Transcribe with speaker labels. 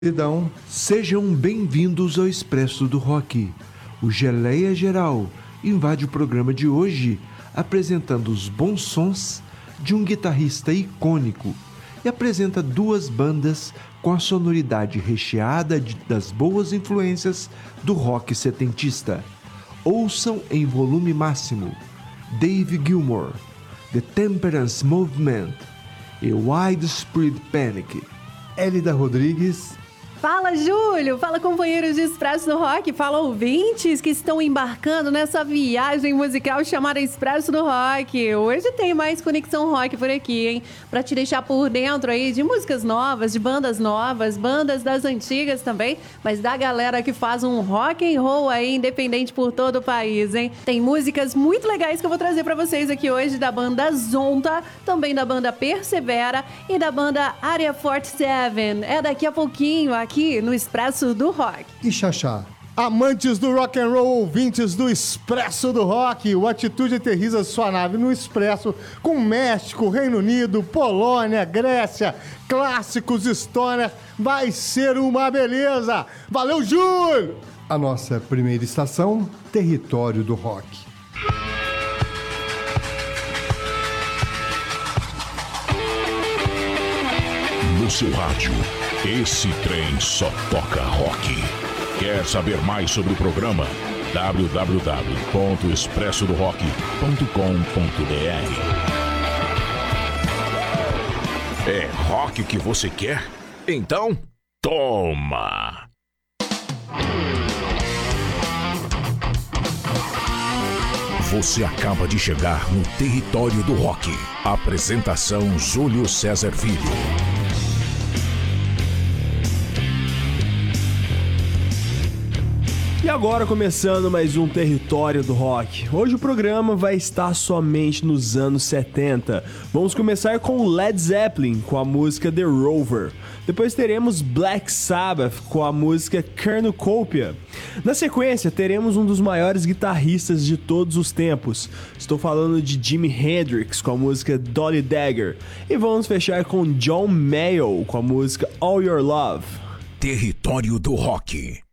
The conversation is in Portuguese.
Speaker 1: Sejam bem-vindos ao Expresso do Rock. O Geleia Geral invade o programa de hoje apresentando os bons sons de um guitarrista icônico e apresenta duas bandas com a sonoridade recheada das boas influências do rock setentista. Ouçam em volume máximo Dave Gilmour, The Temperance Movement e Widespread Panic. Elida Rodrigues.
Speaker 2: Fala, Júlio! Fala, companheiros de Expresso do Rock! Fala, ouvintes que estão embarcando nessa viagem musical chamada Expresso do Rock! Hoje tem mais Conexão Rock por aqui, hein? Pra te deixar por dentro aí de músicas novas, de bandas novas, bandas das antigas também, mas da galera que faz um rock and roll aí, independente por todo o país, hein? Tem músicas muito legais que eu vou trazer pra vocês aqui hoje da banda Zonta, também da banda Persevera e da banda Area 47. É daqui a pouquinho, aqui no Expresso do Rock.
Speaker 3: E Xaxá. Amantes do rock and roll, ouvintes do Expresso do Rock, o Atitude aterriza sua nave no Expresso com México, Reino Unido, Polônia, Grécia, clássicos, stoner, vai ser uma beleza. Valeu, Júlio!
Speaker 4: A nossa primeira estação, Território do Rock.
Speaker 5: No seu rádio, esse trem só toca rock. Quer saber mais sobre o programa? www.expressodorock.com.br. É rock que você quer? Então, toma! Você acaba de chegar no Território do Rock. Apresentação Júlio César Filho.
Speaker 6: E agora começando mais um Território do Rock. Hoje o programa vai estar somente nos anos 70. Vamos começar com Led Zeppelin com a música The Rover. Depois teremos Black Sabbath com a música Cornucopia. Na sequência teremos um dos maiores guitarristas de todos os tempos. Estou falando de Jimi Hendrix com a música Dolly Dagger. E vamos fechar com John Mayall com a música All Your Love.
Speaker 5: Território do Rock.